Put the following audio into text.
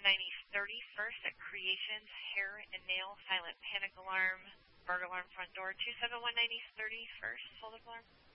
31st at Creations, Hair and Nail, Silent Panic Alarm, Burglar Alarm Front Door, 27190 31st, hold up alarm.